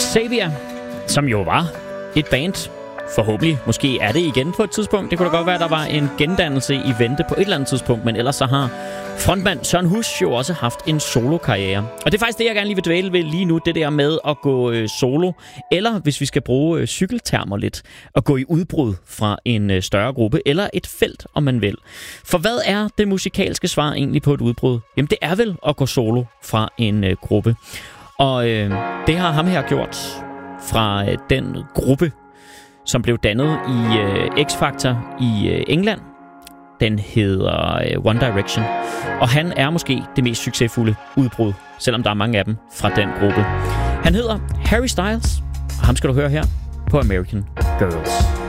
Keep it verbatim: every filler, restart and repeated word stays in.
Xavier, som jo var et band. Forhåbentlig. Måske er det igen på et tidspunkt. Det kunne da godt være, at der var en gendannelse i vente på et eller andet tidspunkt, men ellers så har frontmand Søren Husch jo også haft en solokarriere. Og det er faktisk det, jeg gerne lige vil dvæle ved lige nu, det der med at gå øh, solo, eller hvis vi skal bruge øh, cykeltermer lidt, at gå i udbrud fra en øh, større gruppe, eller et felt, om man vil. For hvad er det musikalske svar egentlig på et udbrud? Jamen det er vel at gå solo fra en øh, gruppe. Og øh, det har ham her gjort fra øh, den gruppe, som blev dannet i øh, X-Factor i øh, England. Den hedder øh, One Direction. Og han er måske det mest succesfulde udbrud, selvom der er mange af dem fra den gruppe. Han hedder Harry Styles, og ham skal du høre her på American Girls.